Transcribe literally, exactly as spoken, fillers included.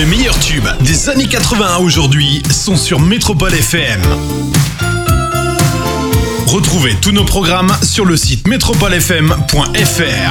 les meilleurs tubes des années quatre-vingts à aujourd'hui sont sur Métropole F M. Retrouvez tous nos programmes sur le site métropole f m point f r.